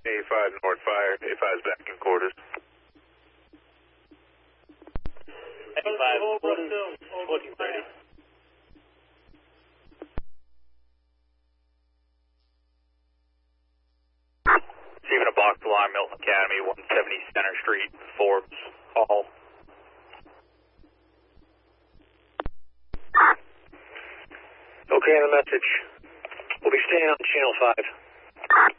A5 North Fire. A5 is back in quarters. A5, looking 30. Receiving a box alarm, Milton Academy, 170 Center Street, Forbes Hall. Okay, on the message. We'll be staying on channel 5.